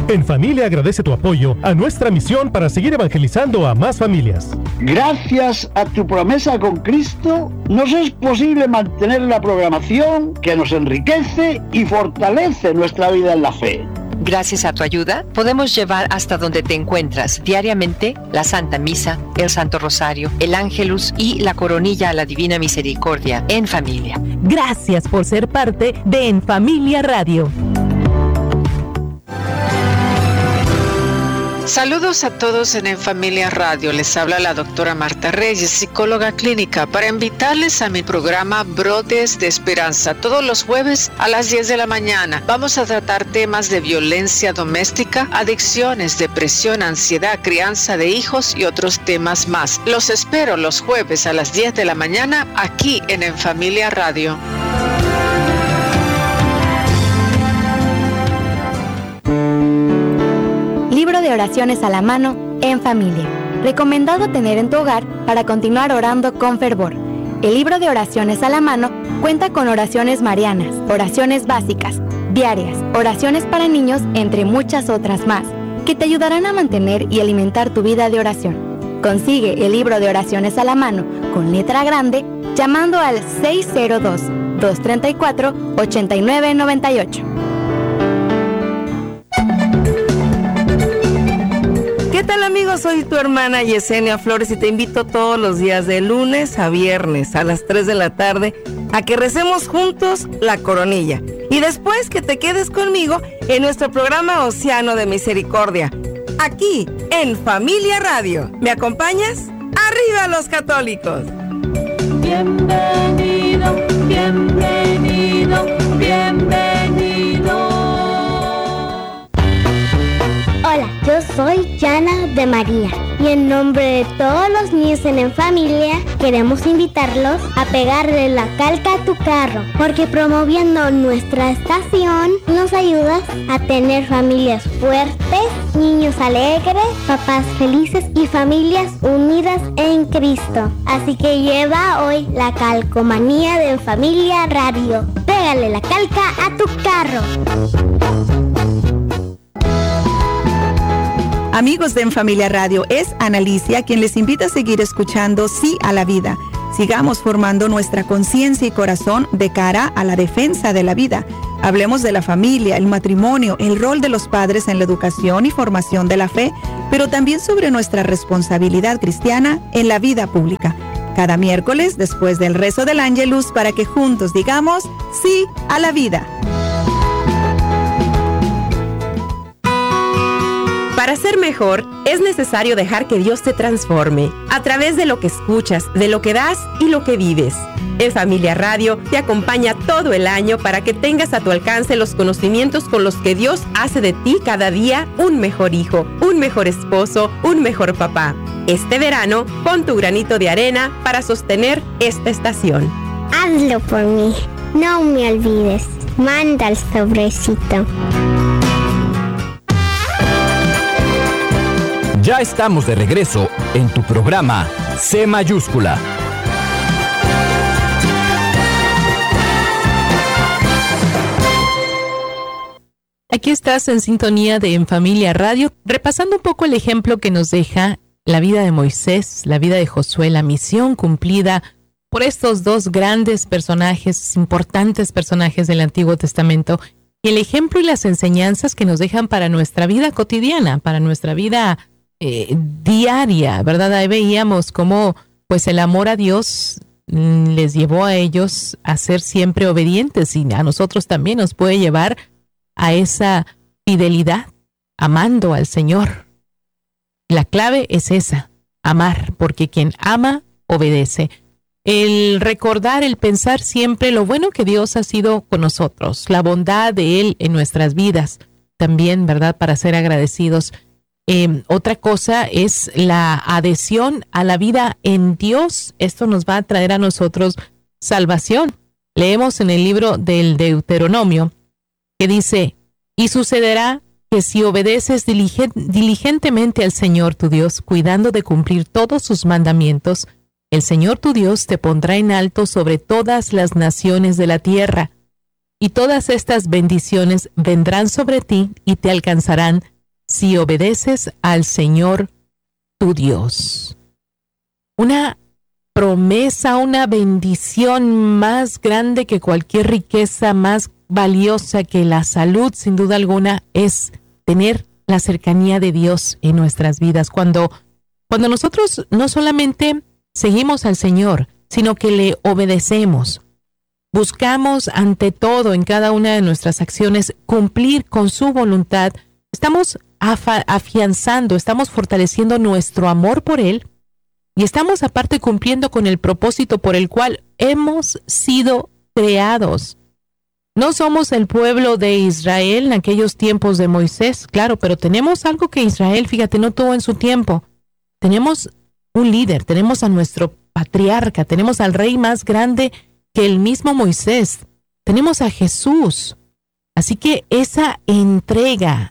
En Familia agradece tu apoyo a nuestra misión para seguir evangelizando a más familias. Gracias a tu promesa con Cristo, nos es posible mantener la programación que nos enriquece y fortalece nuestra vida en la fe. Gracias a tu ayuda, podemos llevar hasta donde te encuentras diariamente la Santa Misa, el Santo Rosario, el Ángelus y la Coronilla a la Divina Misericordia en familia. Gracias por ser parte de En Familia Radio. Saludos a todos en Familia Radio. Les habla la doctora Marta Reyes, psicóloga clínica, para invitarles a mi programa Brotes de Esperanza. Todos los jueves a las 10 de la mañana vamos a tratar temas de violencia doméstica, adicciones, depresión, ansiedad, crianza de hijos y otros temas más. Los espero los jueves a las 10 de la mañana aquí en Familia Radio. Libro de oraciones a la mano en familia. Recomendado tener en tu hogar para continuar orando con fervor. El libro de oraciones a la mano cuenta con oraciones marianas, oraciones básicas, diarias, oraciones para niños, entre muchas otras más, que te ayudarán a mantener y alimentar tu vida de oración. Consigue el libro de oraciones a la mano con letra grande llamando al 602-234-8998. ¿Qué tal, amigos? Soy tu hermana Yesenia Flores y te invito todos los días de lunes a viernes a las 3 de la tarde a que recemos juntos la coronilla y después que te quedes conmigo en nuestro programa Océano de Misericordia, aquí en Familia Radio. ¿Me acompañas? ¡Arriba los católicos! Bienvenido, bienvenido, bienvenido. Hola, yo soy Yana de María y en nombre de todos los niños en Familia queremos invitarlos a pegarle la calca a tu carro, porque promoviendo nuestra estación nos ayudas a tener familias fuertes, niños alegres, papás felices y familias unidas en Cristo. Así que lleva hoy la calcomanía de Familia Radio. Pégale la calca a tu carro. Amigos de En Familia Radio, es Analicia quien les invita a seguir escuchando Sí a la Vida. Sigamos formando nuestra conciencia y corazón de cara a la defensa de la vida. Hablemos de la familia, el matrimonio, el rol de los padres en la educación y formación de la fe, pero también sobre nuestra responsabilidad cristiana en la vida pública. Cada miércoles, después del rezo del Ángelus, para que juntos digamos Sí a la Vida. Para ser mejor, es necesario dejar que Dios te transforme a través de lo que escuchas, de lo que das y lo que vives. En Familia Radio te acompaña todo el año para que tengas a tu alcance los conocimientos con los que Dios hace de ti cada día un mejor hijo, un mejor esposo, un mejor papá. Este verano, pon tu granito de arena para sostener esta estación. Hazlo por mí, no me olvides. Manda el sobrecito. Ya estamos de regreso en tu programa C mayúscula. Aquí estás en sintonía de En Familia Radio, repasando un poco el ejemplo que nos deja la vida de Moisés, la vida de Josué, la misión cumplida por estos dos grandes personajes, importantes personajes del Antiguo Testamento, y el ejemplo y las enseñanzas que nos dejan para nuestra vida cotidiana, para nuestra vida diaria, ¿verdad? Ahí veíamos cómo pues el amor a Dios les llevó a ellos a ser siempre obedientes, y a nosotros también nos puede llevar a esa fidelidad, amando al Señor. La clave es esa, amar, porque quien ama, obedece. El recordar, el pensar siempre lo bueno que Dios ha sido con nosotros, la bondad de Él en nuestras vidas, también, ¿verdad? Para ser agradecidos. Otra cosa es la adhesión a la vida en Dios. Esto nos va a traer a nosotros salvación. Leemos en el libro del Deuteronomio que dice: y sucederá que si obedeces diligentemente al Señor tu Dios, cuidando de cumplir todos sus mandamientos, el Señor tu Dios te pondrá en alto sobre todas las naciones de la tierra, y todas estas bendiciones vendrán sobre ti y te alcanzarán si obedeces al Señor tu Dios. Una promesa, una bendición más grande que cualquier riqueza, más valiosa que la salud, sin duda alguna, es tener la cercanía de Dios en nuestras vidas. Cuando nosotros no solamente seguimos al Señor, sino que le obedecemos, buscamos ante todo en cada una de nuestras acciones cumplir con su voluntad, estamos afianzando, estamos fortaleciendo nuestro amor por Él y estamos aparte cumpliendo con el propósito por el cual hemos sido creados. No somos el pueblo de Israel en aquellos tiempos de Moisés, claro, pero tenemos algo que Israel, fíjate, no tuvo en su tiempo. Tenemos un líder, tenemos a nuestro patriarca, tenemos al rey más grande que el mismo Moisés, tenemos a Jesús. Así que esa entrega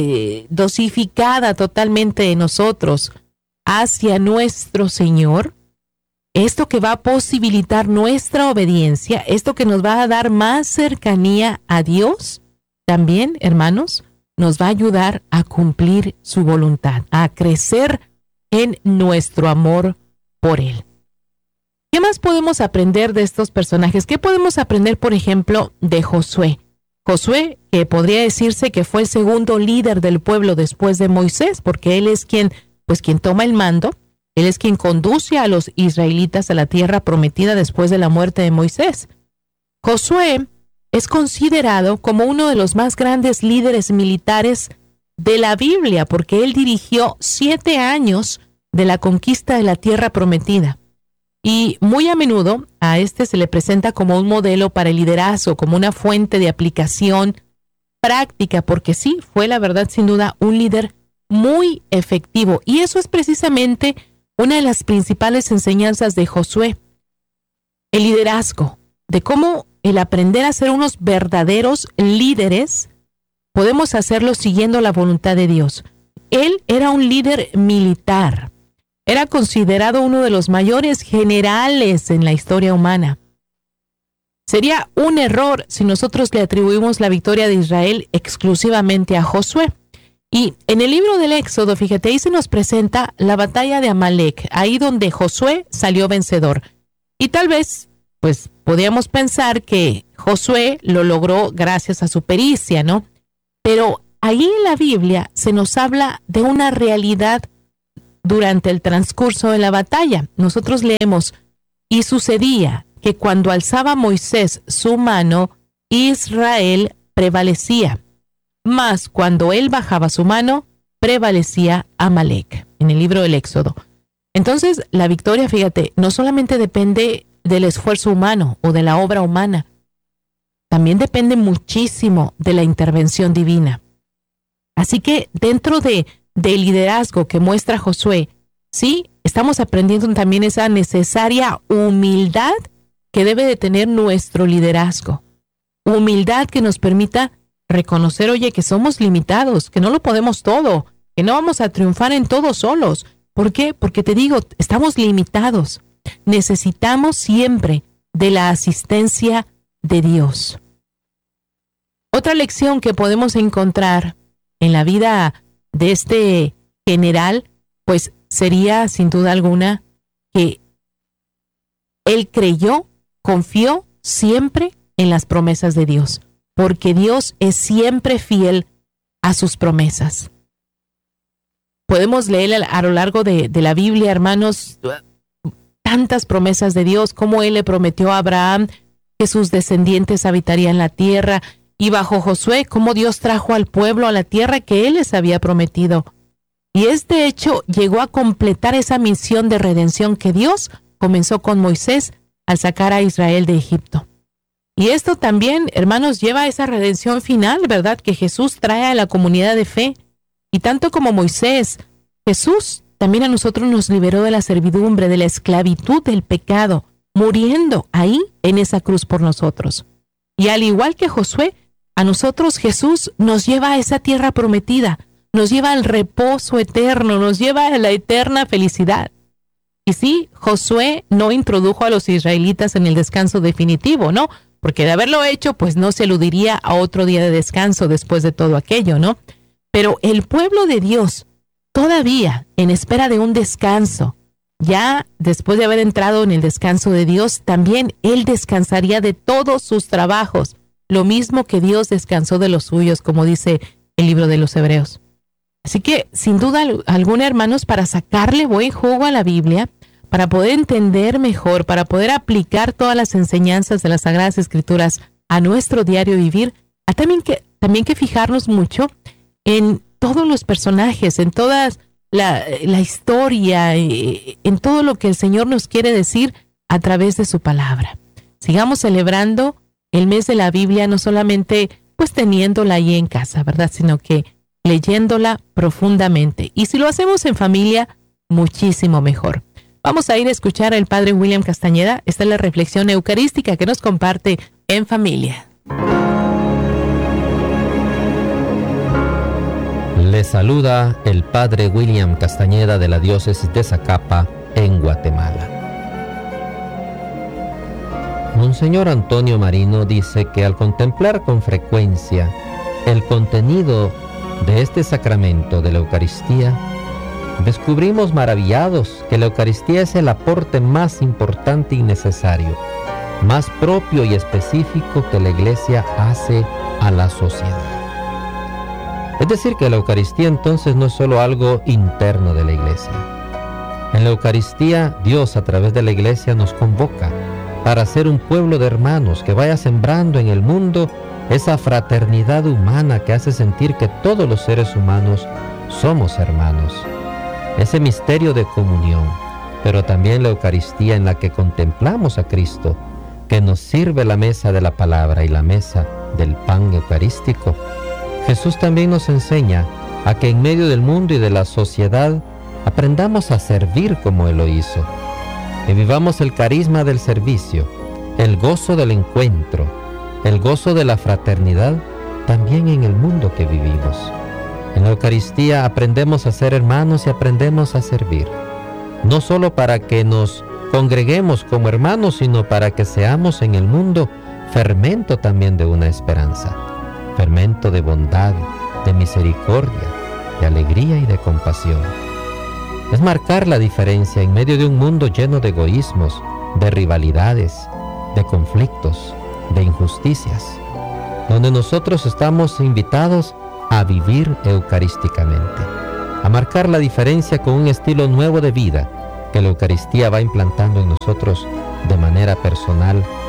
dosificada totalmente de nosotros hacia nuestro Señor, esto que va a posibilitar nuestra obediencia, esto que nos va a dar más cercanía a Dios, también, hermanos, nos va a ayudar a cumplir su voluntad, a crecer en nuestro amor por Él. ¿Qué más podemos aprender de estos personajes? ¿Qué podemos aprender, por ejemplo, de Josué? Josué, que podría decirse que fue el segundo líder del pueblo después de Moisés, porque él es quien toma el mando, él es quien conduce a los israelitas a la tierra prometida después de la muerte de Moisés. Josué es considerado como uno de los más grandes líderes militares de la Biblia, porque él dirigió 7 años de la conquista de la tierra prometida. Y muy a menudo a este se le presenta como un modelo para el liderazgo, como una fuente de aplicación práctica, porque sí, fue la verdad sin duda un líder muy efectivo. Y eso es precisamente una de las principales enseñanzas de Josué, el liderazgo, de cómo el aprender a ser unos verdaderos líderes, podemos hacerlo siguiendo la voluntad de Dios. Él era un líder militar. Era considerado uno de los mayores generales en la historia humana. Sería un error si nosotros le atribuimos la victoria de Israel exclusivamente a Josué. Y en el libro del Éxodo, fíjate, ahí se nos presenta la batalla de Amalek, ahí donde Josué salió vencedor. Y tal vez, podríamos pensar que Josué lo logró gracias a su pericia, ¿no? Pero ahí en la Biblia se nos habla de una realidad durante el transcurso de la batalla. Nosotros leemos, y sucedía que cuando alzaba Moisés su mano, Israel prevalecía, mas cuando él bajaba su mano, prevalecía Amalek, en el libro del Éxodo. Entonces, la victoria, fíjate, no solamente depende del esfuerzo humano o de la obra humana, también depende muchísimo de la intervención divina. Así que dentro del liderazgo que muestra Josué, sí, estamos aprendiendo también esa necesaria humildad que debe de tener nuestro liderazgo. Humildad que nos permita reconocer, oye, que somos limitados, que no lo podemos todo, que no vamos a triunfar en todo solos. ¿Por qué? Porque te digo, estamos limitados. Necesitamos siempre de la asistencia de Dios. Otra lección que podemos encontrar en la vida de este general, sería sin duda alguna que él confió siempre en las promesas de Dios, porque Dios es siempre fiel a sus promesas. Podemos leer a lo largo de la Biblia, hermanos, tantas promesas de Dios, como Él le prometió a Abraham que sus descendientes habitarían la tierra, y bajo Josué, cómo Dios trajo al pueblo a la tierra que Él les había prometido. Y este hecho llegó a completar esa misión de redención que Dios comenzó con Moisés al sacar a Israel de Egipto. Y esto también, hermanos, lleva a esa redención final, ¿verdad?, que Jesús trae a la comunidad de fe. Y tanto como Moisés, Jesús también a nosotros nos liberó de la servidumbre, de la esclavitud del pecado, muriendo ahí en esa cruz por nosotros. Y al igual que Josué, a nosotros Jesús nos lleva a esa tierra prometida, nos lleva al reposo eterno, nos lleva a la eterna felicidad. Y sí, Josué no introdujo a los israelitas en el descanso definitivo, ¿no? Porque de haberlo hecho, no se aludiría a otro día de descanso después de todo aquello, ¿no? Pero el pueblo de Dios, todavía en espera de un descanso, ya después de haber entrado en el descanso de Dios, también Él descansaría de todos sus trabajos, lo mismo que Dios descansó de los suyos, como dice el libro de los Hebreos. Así que, sin duda alguna, hermanos, para sacarle buen jugo a la Biblia, para poder entender mejor, para poder aplicar todas las enseñanzas de las Sagradas Escrituras a nuestro diario vivir, también que fijarnos mucho en todos los personajes, en toda la historia, en todo lo que el Señor nos quiere decir a través de su palabra. Sigamos celebrando el mes de la Biblia, no solamente pues teniéndola ahí en casa, ¿verdad? Sino que leyéndola profundamente. Y si lo hacemos en familia, muchísimo mejor. Vamos a ir a escuchar al Padre William Castañeda. Esta es la reflexión eucarística que nos comparte en familia. Le saluda el Padre William Castañeda de la Diócesis de Zacapa, en Guatemala. Monseñor Antonio Marino dice que al contemplar con frecuencia el contenido de este sacramento de la Eucaristía, descubrimos maravillados que la Eucaristía es el aporte más importante y necesario, más propio y específico que la Iglesia hace a la sociedad. Es decir, que la Eucaristía entonces no es solo algo interno de la Iglesia. En la Eucaristía, Dios a través de la Iglesia nos convoca para ser un pueblo de hermanos que vaya sembrando en el mundo esa fraternidad humana que hace sentir que todos los seres humanos somos hermanos. Ese misterio de comunión, pero también la Eucaristía en la que contemplamos a Cristo, que nos sirve la mesa de la palabra y la mesa del pan eucarístico. Jesús también nos enseña a que en medio del mundo y de la sociedad aprendamos a servir como Él lo hizo, que vivamos el carisma del servicio, el gozo del encuentro, el gozo de la fraternidad también en el mundo que vivimos. En la Eucaristía aprendemos a ser hermanos y aprendemos a servir, no solo para que nos congreguemos como hermanos, sino para que seamos en el mundo fermento también de una esperanza, fermento de bondad, de misericordia, de alegría y de compasión. Es marcar la diferencia en medio de un mundo lleno de egoísmos, de rivalidades, de conflictos, de injusticias, donde nosotros estamos invitados a vivir eucarísticamente, a marcar la diferencia con un estilo nuevo de vida que la Eucaristía va implantando en nosotros de manera personal